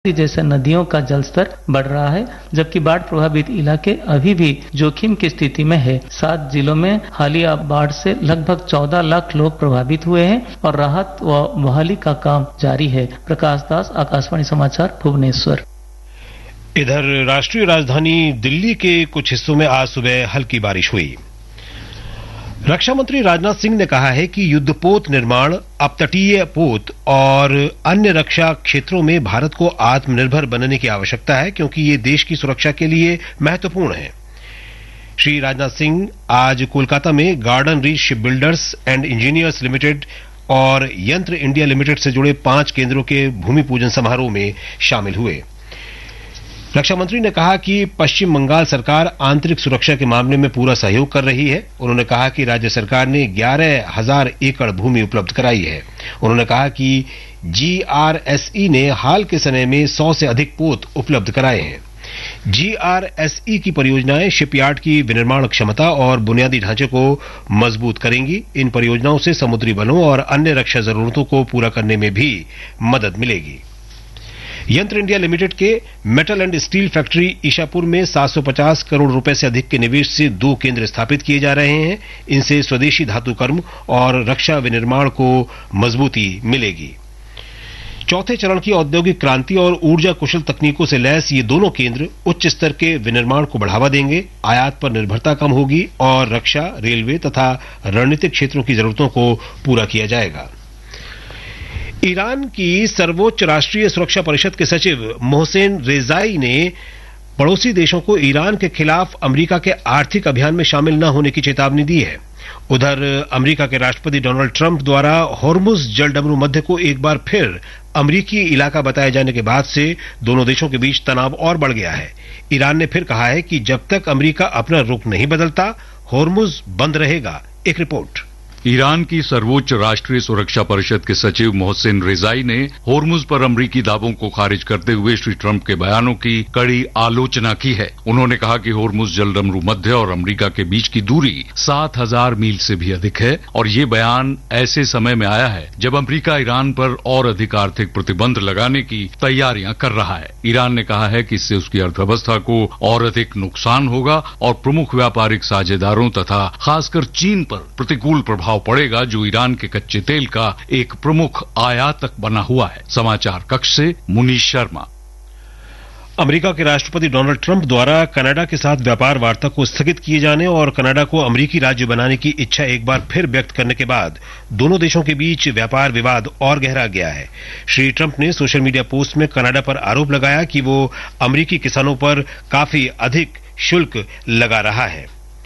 जैसे नदियों का जलस्तर बढ़ रहा है, जबकि बाढ़ प्रभावित इलाके अभी भी जोखिम की स्थिति में है। 7 जिलों में हालिया बाढ़ से लगभग 14 लाख लोग प्रभावित हुए हैं और राहत व बहाली का काम जारी है। प्रकाश दास, आकाशवाणी समाचार, भुवनेश्वर। इधर राष्ट्रीय राजधानी दिल्ली के कुछ हिस्सों में आज सुबह हल्की बारिश हुई। रक्षा मंत्री राजनाथ सिंह ने कहा है कि युद्धपोत निर्माण, अपतटीय पोत और अन्य रक्षा क्षेत्रों में भारत को आत्मनिर्भर बनने की आवश्यकता है, क्योंकि ये देश की सुरक्षा के लिए महत्वपूर्ण है। श्री राजनाथ सिंह आज कोलकाता में garden reach ship builders and engineers limited और यंत्र इंडिया लिमिटेड से जुड़े 5 केंद्रों के भूमि पूजन समारोह में शामिल हुए। रक्षा मंत्री ने कहा कि पश्चिम बंगाल सरकार आंतरिक सुरक्षा के मामले में पूरा सहयोग कर रही है। उन्होंने कहा कि राज्य सरकार ने 11,000 एकड़ भूमि उपलब्ध कराई है। उन्होंने कहा कि GRSE ने हाल के समय में 100 से अधिक पोत उपलब्ध कराए हैं। GRSE की परियोजनाएं शिपयार्ड की विनिर्माण क्षमता और बुनियादी ढांचे को मजबूत करेंगी। इन परियोजनाओं से समुद्री बलों और अन्य रक्षा जरूरतों को पूरा करने में भी मदद मिलेगी। यंत्र इंडिया लिमिटेड के metal and steel factory Ishapur में 750 करोड़ रुपए से अधिक के निवेश से 2 केंद्र स्थापित किए जा रहे हैं। इनसे स्वदेशी धातु कर्म और रक्षा विनिर्माण को मजबूती मिलेगी। चौथे चरण की औद्योगिक क्रांति और ऊर्जा कुशल तकनीकों से लैस ये दोनों केंद्र उच्च स्तर के विनिर्माण को बढ़ावा देंगे, आयात पर निर्भरता कम होगी और रक्षा, रेलवे तथा रणनीतिक क्षेत्रों की जरूरतों को पूरा किया जाएगा। ईरान की सर्वोच्च राष्ट्रीय सुरक्षा परिषद के सचिव मोहसेन रेजाई ने पड़ोसी देशों को ईरान के खिलाफ अमेरिका के आर्थिक अभियान में शामिल न होने की चेतावनी दी है। उधर अमेरिका के राष्ट्रपति डोनाल्ड ट्रंप द्वारा होर्मुज जलडमरू मध्य को एक बार फिर अमेरिकी इलाका बताए जाने के बाद से दोनों देशों के बीच तनाव और बढ़ गया है। ईरान ने फिर कहा है कि जब तक अमेरिका अपना रुख नहीं बदलता, होर्मुज बंद रहेगा। एक रिपोर्ट। ईरान की सर्वोच्च राष्ट्रीय सुरक्षा परिषद के सचिव मोहसिन रेजाई ने होर्मुज पर अमरीकी दावों को खारिज करते हुए श्री ट्रंप के बयानों की कड़ी आलोचना की है। उन्होंने कहा कि होर्मुज जलडमरू मध्य और अमरीका के बीच की दूरी 7,000 मील से भी अधिक है और ये बयान ऐसे समय में आया है जब अमरीका ईरान पर और अधिक आर्थिक प्रतिबंध लगाने की तैयारियां कर रहा है। ईरान ने कहा है कि इससे उसकी अर्थव्यवस्था को और अधिक नुकसान होगा और प्रमुख व्यापारिक साझेदारों तथा खासकर चीन पर प्रतिकूल प्रभाव पड़ेगा, जो ईरान के कच्चे तेल का एक प्रमुख आयातक बना हुआ है। समाचार कक्ष से मुनीश शर्मा। अमेरिका के राष्ट्रपति डोनाल्ड ट्रंप द्वारा कनाडा के साथ व्यापार वार्ता को स्थगित किए जाने और कनाडा को अमेरिकी राज्य बनाने की इच्छा एक बार फिर व्यक्त करने के बाद दोनों देशों के बीच व्यापार विवाद और गहरा गया है। श्री ट्रंप ने सोशल मीडिया पोस्ट में कनाडा पर आरोप लगाया कि वो अमेरिकी किसानों पर काफी अधिक शुल्क लगा रहा है।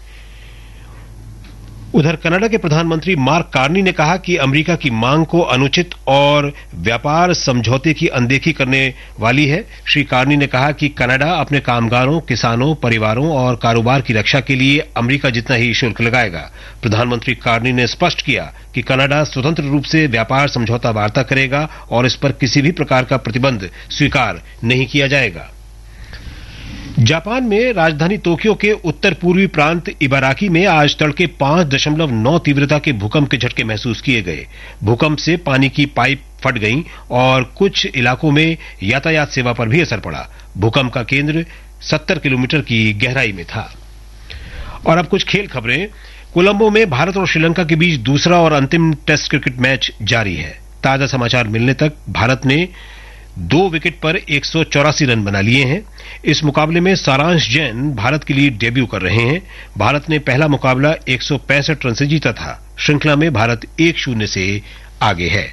उधर कनाडा के प्रधानमंत्री मार्क कार्नी ने कहा कि अमेरिका की मांग को अनुचित और व्यापार समझौते की अनदेखी करने वाली है। श्री कार्नी ने कहा कि कनाडा अपने कामगारों, किसानों, परिवारों और कारोबार की रक्षा के लिए अमेरिका जितना ही शुल्क लगाएगा। प्रधानमंत्री कार्नी ने स्पष्ट किया कि कनाडा स्वतंत्र रूप से व्यापार समझौता वार्ता करेगा और इस पर किसी भी प्रकार का प्रतिबंध स्वीकार नहीं किया जाएगा। जापान में राजधानी टोक्यो के उत्तर पूर्वी प्रांत इबाराकी में आज तड़के 5.9 तीव्रता के भूकंप के झटके महसूस किए गए। भूकंप से पानी की पाइप फट गईं और कुछ इलाकों में यातायात सेवा पर भी असर पड़ा। भूकंप का केंद्र 70 किलोमीटर की गहराई में था। और अब कुछ खेल खबरें। कोलंबो में भारत और श्रीलंका के बीच दूसरा और अंतिम टेस्ट क्रिकेट मैच जारी है। ताजा समाचार मिलने तक भारत ने 2 विकेट पर 184 रन बना लिए हैं। इस मुकाबले में सारांश जैन भारत के लिए डेब्यू कर रहे हैं। भारत ने पहला मुकाबला 165 रन से जीता था। श्रृंखला में भारत 1-0 से आगे है।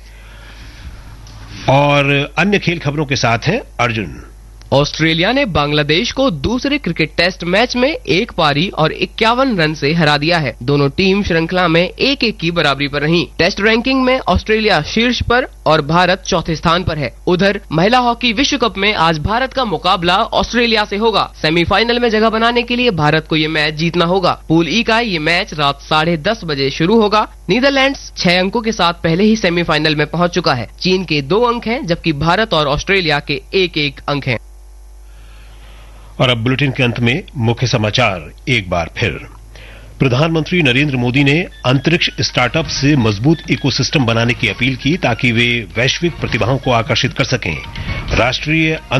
और अन्य खेल खबरों के साथ हैं अर्जुन। ऑस्ट्रेलिया ने बांग्लादेश को दूसरे क्रिकेट टेस्ट मैच में 1 पारी और 51 रन से हरा दिया है। दोनों टीम श्रृंखला में 1-1 की बराबरी पर रहीं। टेस्ट रैंकिंग में ऑस्ट्रेलिया शीर्ष पर और भारत चौथे स्थान पर है। उधर महिला हॉकी विश्व कप में आज भारत का मुकाबला ऑस्ट्रेलिया से होगा। सेमीफाइनल में जगह बनाने के लिए भारत को ये मैच जीतना होगा। पूल ई का ये मैच रात 10:30 बजे शुरू होगा। नीदरलैंड्स 6 अंकों के साथ पहले ही सेमीफाइनल में पहुंच चुका है। चीन के 2 अंक हैं, जबकि भारत और ऑस्ट्रेलिया के 1-1 अंक हैं। और अब बुलेटिन के अंत में मुख्य समाचार एक बार फिर। प्रधानमंत्री नरेंद्र मोदी ने अंतरिक्ष स्टार्टअप से मजबूत इकोसिस्टम बनाने की अपील की ताकि वे वैश्विक प्रतिभाओं को आकर्षित कर सकें। राष्ट्रीय